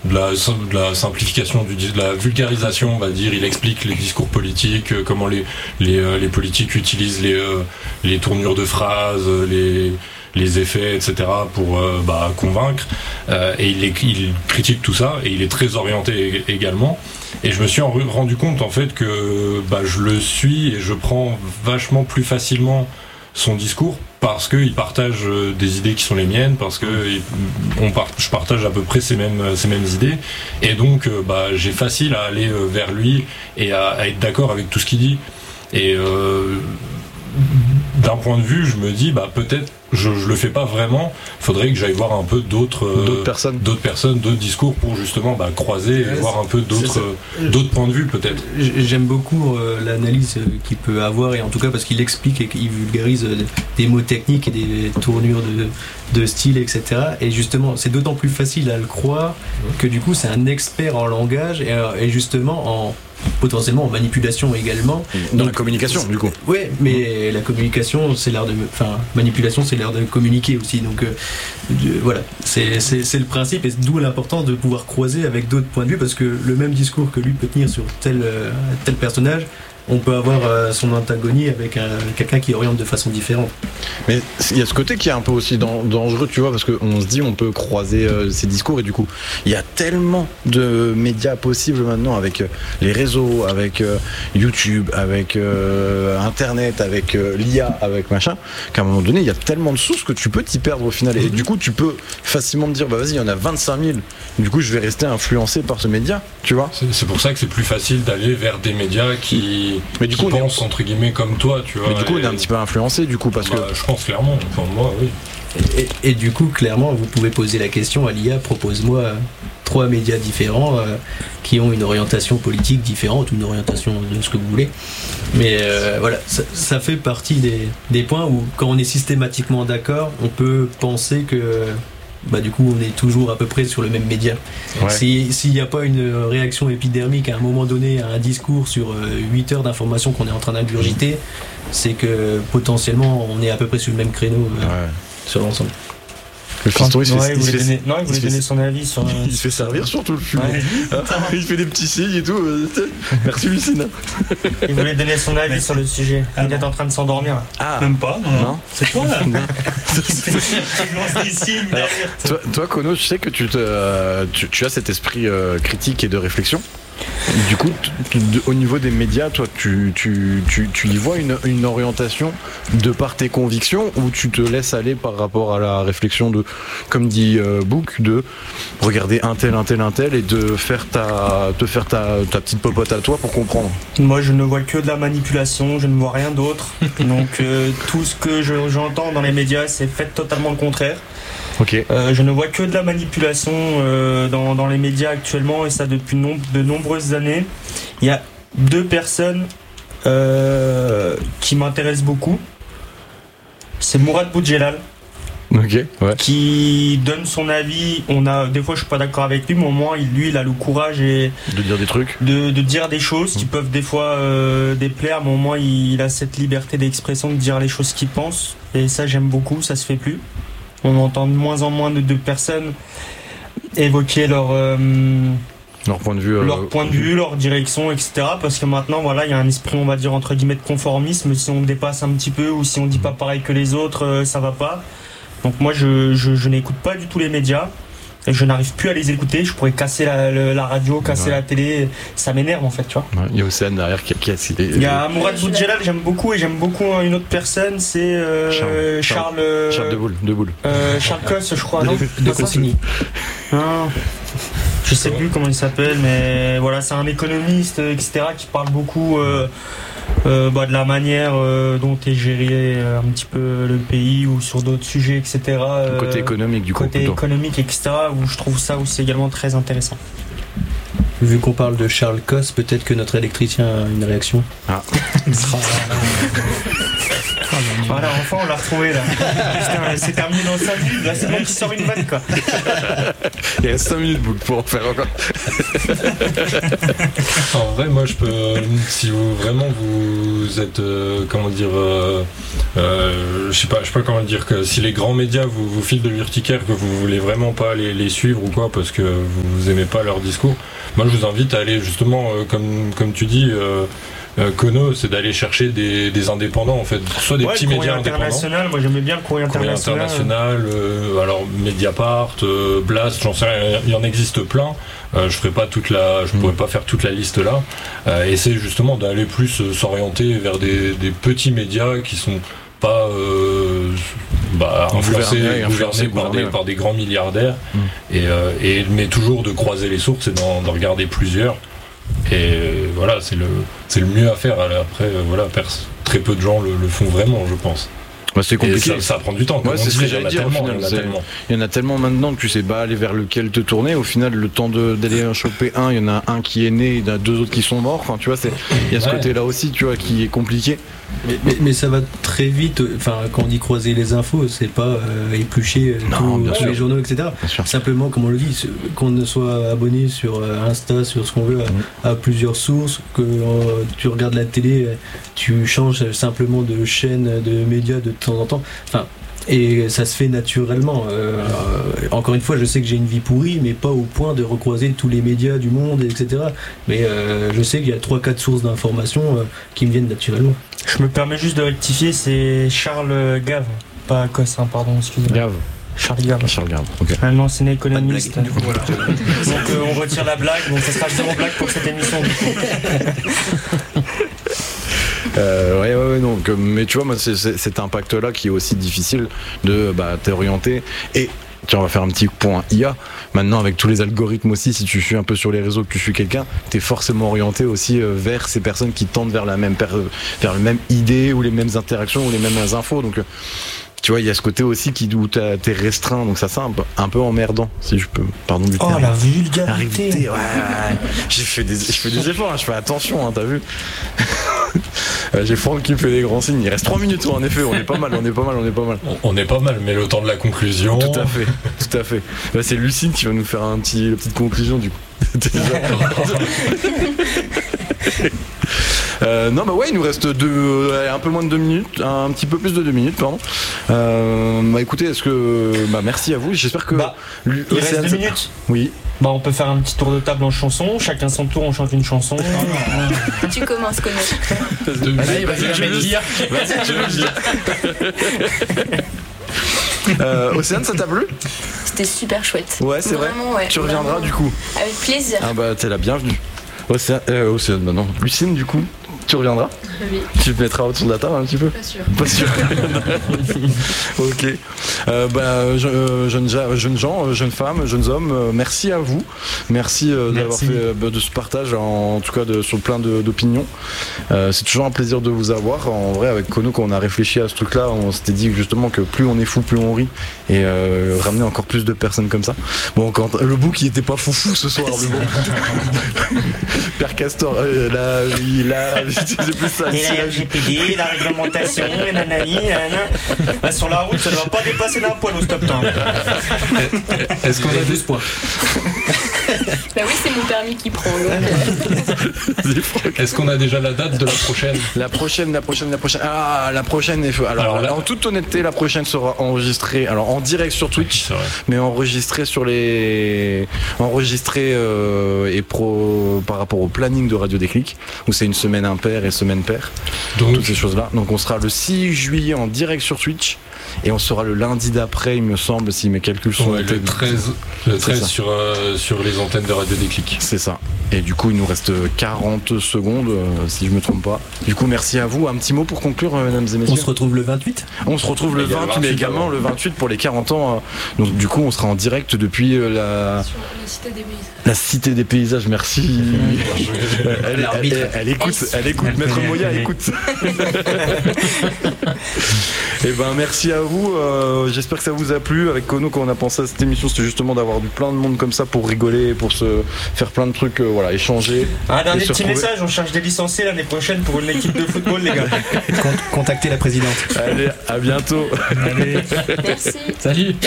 de la simplification, de la vulgarisation, on va dire. Il explique les discours politiques, comment les politiques utilisent les tournures de phrases, les effets, etc. pour convaincre. Et il critique tout ça, et il est très orienté également. Et je me suis rendu compte en fait que je le suis et je prends vachement plus facilement son discours parce qu'il partage des idées qui sont les miennes, parce que je partage à peu près ces mêmes idées, et donc j'ai facile à aller vers lui et à être d'accord avec tout ce qu'il dit. Et d'un point de vue, je me dis peut-être je le fais pas vraiment, faudrait que j'aille voir un peu d'autres personnes, d'autres discours pour justement croiser et voir un peu d'autres points de vue peut-être. J'aime beaucoup l'analyse qu'il peut avoir, et en tout cas parce qu'il explique et qu'il vulgarise des mots techniques et des tournures de style, etc. Et justement, c'est d'autant plus facile à le croire que du coup c'est un expert en langage et justement potentiellement en manipulation également. Dans la communication, du coup. Oui, mais la communication, c'est l'art de... Enfin, manipulation, c'est l'art de communiquer aussi. Donc, voilà, c'est le principe, et d'où l'importance de pouvoir croiser avec d'autres points de vue, parce que le même discours que lui peut tenir sur tel personnage, on peut avoir son antagonie avec quelqu'un qui oriente de façon différente. Mais il y a ce côté qui est un peu aussi dangereux, tu vois, parce qu'on se dit on peut croiser ces discours, et du coup il y a tellement de médias possibles maintenant, avec les réseaux, avec YouTube, avec Internet, avec l'IA, avec machin, qu'à un moment donné il y a tellement de sources que tu peux t'y perdre au final, et du coup tu peux facilement te dire vas-y, il y en a 25 000, du coup je vais rester influencé par ce média, tu vois. C'est pour ça que c'est plus facile d'aller vers des médias qui pensent entre guillemets comme toi, tu vois. Mais du coup on est un petit peu influencé, du coup, parce que je pense clairement, enfin moi oui. Et du coup clairement vous pouvez poser la question à l'IA, propose-moi 3 médias différents qui ont une orientation politique différente, ou une orientation de ce que vous voulez, mais voilà, ça fait partie des points où quand on est systématiquement d'accord, on peut penser que du coup on est toujours à peu près sur le même média. Ouais. S'il n'y a pas une réaction épidermique à un moment donné à un discours sur 8 heures d'informations qu'on est en train d'ingurgiter, c'est que potentiellement on est à peu près sur le même créneau sur l'ensemble. Le fiston, il voulait donner son avis sur... Il se fait servir surtout le fumet. Il fait des petits signes et tout. Merci Lucina. Il voulait donner son avis sur le sujet. Il est en train de s'endormir. Ah. Même pas, non. C'est toi là. Toi Kono, je sais que tu as cet esprit critique et de réflexion. Du coup, au niveau des médias, toi, tu y vois une orientation de par tes convictions, ou tu te laisses aller par rapport à la réflexion de, comme dit Book, de regarder un tel et de faire ta petite popote à toi pour comprendre? Moi, je ne vois que de la manipulation, je ne vois rien d'autre. Donc, tout ce que j'entends dans les médias, c'est fait totalement le contraire. Okay. Je ne vois que de la manipulation dans les médias actuellement, et ça depuis de nombreuses années. Il y a 2 personnes qui m'intéressent beaucoup. C'est Mourad Boudjelal, qui donne son avis. Des fois je suis pas d'accord avec lui, mais au moins il a le courage de dire des trucs, de dire des choses qui peuvent des fois déplaire, mais au moins il a cette liberté d'expression de dire les choses qu'il pense, et ça j'aime beaucoup, ça se fait plus. On entend de moins en moins de personnes évoquer leur point de vue, leur direction, etc. Parce que maintenant, voilà, il y a un esprit, on va dire, entre guillemets, de conformisme. Si on dépasse un petit peu, ou si on dit pas pareil que les autres, ça va pas. Donc moi, je n'écoute pas du tout les médias. Et je n'arrive plus à les écouter. Je pourrais casser la radio, casser la télé. Ça m'énerve en fait, tu vois. Il y a Océane derrière qui a cité. Il y a Mourad Boudjelal, j'aime beaucoup, et j'aime beaucoup une autre personne, c'est Charles de Boule. Charles Cosse, je crois, non, de Consigny. Non, je sais plus comment il s'appelle, mais voilà, c'est un économiste, etc., qui parle beaucoup de la manière dont est géré un petit peu le pays, ou sur d'autres sujets, etc. Le côté économique, du coup. Côté économique, etc., où je trouve ça aussi également très intéressant. Vu qu'on parle de Charles Cosse, peut-être que notre électricien a une réaction. Ah. Voilà, enfin on l'a retrouvé là. Putain, c'est terminé dans 5 minutes. Là, c'est bon qu'il sort une vanne quoi. Il reste 5 minutes pour en faire encore. En vrai, moi, je peux, si vous vraiment vous êtes, je sais pas comment dire, que si les grands médias vous filent de l'urticaire, que vous voulez vraiment pas les suivre ou quoi, parce que vous aimez pas leur discours, moi, je vous invite à aller justement, comme tu dis. Kono, c'est d'aller chercher des indépendants en fait, soit des petits médias indépendants. Moi j'aimais bien le Courrier international. Alors Mediapart, Blast, j'en sais rien, il y en existe plein. Je pourrais pas faire toute la liste là. Et c'est justement d'aller plus s'orienter vers des petits médias qui sont pas gouvernés par des grands milliardaires. Mais toujours de croiser les sources et d'en regarder plusieurs. Et voilà, c'est le mieux à faire. Après, voilà, très peu de gens le font vraiment, je pense. Bah, c'est compliqué. Ça prend du temps. Ouais, c'est ce que j'allais dire. Il y en a tellement maintenant que tu sais pas aller vers lequel te tourner. Au final, le temps d'aller en choper un, il y en a un qui est né, il y en a 2 autres qui sont morts. Enfin, tu vois, il y a ce côté-là aussi, tu vois, qui est compliqué. Mais ça va très vite. Enfin, quand on dit croiser les infos, c'est pas éplucher tous les journaux, etc. Simplement, comme on le dit, qu'on soit abonné sur Insta, sur ce qu'on veut, à plusieurs sources, que tu regardes la télé, tu changes simplement de chaîne, de médias de temps en temps. Enfin, et ça se fait naturellement. Encore une fois, je sais que j'ai une vie pourrie, mais pas au point de recroiser tous les médias du monde, etc. Mais je sais qu'il y a 3-4 sources d'informations qui me viennent naturellement. Je me permets juste de rectifier, c'est Charles Gave, pas Cossin, pardon, excusez-moi. Gave. Charles Gave, ok. Un ancien économiste. Du coup, voilà. Donc on retire la blague, donc ça sera 0 blague pour cette émission. Donc, mais tu vois, moi, c'est cet impact-là qui est aussi difficile de t'orienter. Et tiens, on va faire un petit point IA. Maintenant, avec tous les algorithmes aussi, si tu suis un peu sur les réseaux, que tu suis quelqu'un, t'es forcément orienté aussi vers ces personnes qui tendent vers la même idée ou les mêmes interactions ou les mêmes infos. Donc, tu vois, il y a ce côté aussi où t'es restreint, donc ça c'est un peu emmerdant, si je peux, pardon du terme. Oh la vulgarité. Ouais. Je fais des efforts, hein, je fais attention, hein, t'as vu. J'ai Franck qui me fait des grands signes. Il reste 3 minutes, en effet, on est pas mal. On est pas mal, mais le temps de la conclusion. Tout à fait. Là, c'est Lucine qui va nous faire la petite conclusion du coup. Il nous reste un peu moins de 2 minutes, un petit peu plus de 2 minutes, pardon. Écoutez, merci à vous. J'espère que. Il reste 2 minutes. Oui. On peut faire un petit tour de table en chanson. Chacun son tour, on chante une chanson. Tu commences, Kono. Vas-y, tu veux le dire. Océane, ça t'a plu? C'était super chouette. Ouais, c'est vraiment, vrai. Ouais, tu reviendras du coup. Avec plaisir. T'es la bienvenue. Océane, non. Lucine, du coup, tu reviendras? Oui. Tu te mettras autour de la table un petit peu? Pas sûr. Ok. Jeunes gens, jeunes femmes, jeunes hommes, merci à vous. Merci d'avoir fait de ce partage, en tout cas sur plein d'opinions. C'est toujours un plaisir de vous avoir. En vrai, avec Kono, quand on a réfléchi à ce truc-là, on s'était dit justement que plus on est fou, plus on rit. Et ramener encore plus de personnes comme ça. Bon, quand le bouc, il était pas foufou ce soir, mais bon. Père Castor, c'est plus ça. Et la RGPD, la réglementation, les nanani, sur la route, ça ne doit pas dépasser d'un poil au stop temps. Est-ce qu'on a 12 points? Bah oui, c'est mon permis qui prend. Est-ce qu'on a déjà la date de la prochaine? La prochaine. Ah, la prochaine est. Alors en toute honnêteté, la prochaine sera enregistrée. Alors en direct sur Twitch, mais enregistrée par rapport au planning de Radio Déclic, où c'est une semaine impaire et semaine paire. Donc toutes ces choses-là. Donc on sera le 6 juillet en direct sur Twitch. Et on sera le lundi d'après, il me semble, si mes calculs sont le 13 sur les antennes de Radio Déclic. C'est ça. Et du coup, il nous reste 40 secondes, si je me trompe pas. Du coup, merci à vous. Un petit mot pour conclure, mesdames et messieurs. On se retrouve le 28. On se retrouve le 28, mais également le 28 pour les 40 ans. Donc du coup, on sera en direct depuis sur la Cité des Paysages. La Cité des Paysages, merci. Elle écoute. Maître Moya écoute. Et merci à vous. J'espère que ça vous a plu. Avec Kono, quand on a pensé à cette émission, c'était justement d'avoir plein de monde comme ça pour rigoler, pour se faire plein de trucs voilà, échanger. Un dernier et se petit retrouver. message, on cherche des licenciés l'année prochaine pour une équipe de football, les gars. Contactez la présidente. Allez, à bientôt. Allez. Merci. Salut.